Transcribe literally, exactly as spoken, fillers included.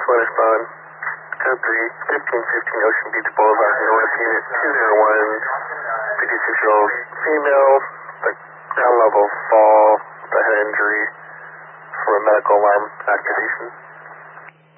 Winterspawn. Code three, fifteen fifteen Ocean Beach Boulevard, North, Unit two oh one. fifty-six-year-old female, the ground level fall, the head injury for a medical alarm activation.